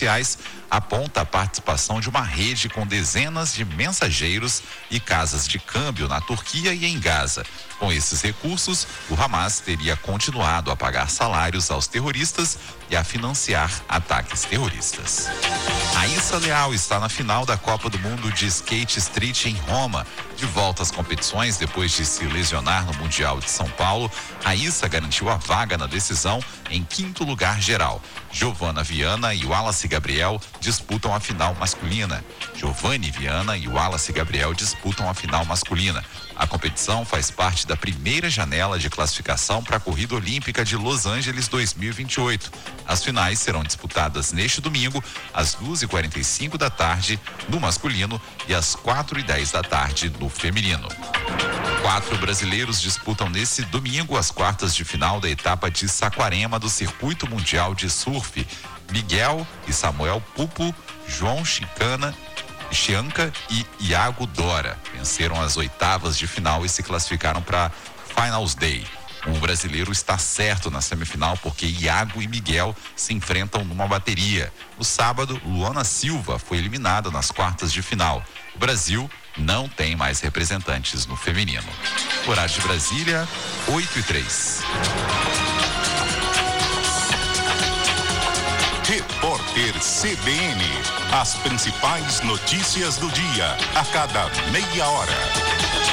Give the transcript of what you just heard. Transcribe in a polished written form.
sociais aponta a participação de uma rede com dezenas de mensageiros e casas de câmbio na Turquia e em Gaza. Com esses recursos, o Hamas teria continuado a pagar salários aos terroristas e a financiar ataques terroristas. Raíssa Leal está na final da Copa do Mundo de Skate Street em Roma. De volta às competições depois de se lesionar no Mundial de São Paulo, Raíssa garantiu a vaga na decisão em 5º lugar geral. Giovanna Viana e Wallace Gabriel disputam a final masculina. Giovanni Viana e Wallace Gabriel disputam a final masculina. A competição faz parte da primeira janela de classificação para a Corrida Olímpica de Los Angeles 2028. As finais serão disputadas neste domingo, às 2h45 da tarde no masculino e às 4h10 da tarde no feminino. 4 brasileiros disputam nesse domingo as quartas de final da etapa de Saquarema do Circuito Mundial de Surf. Miguel e Samuel Pupo, João Chianca e Iago Dora venceram as oitavas de final e se classificaram para Finals Day. Um brasileiro está certo na semifinal porque Iago e Miguel se enfrentam numa bateria. No sábado, Luana Silva foi eliminada nas quartas de final. O Brasil não tem mais representantes no feminino. Horário de Brasília, 8h03. Repórter CBN. As principais notícias do dia, a cada meia hora.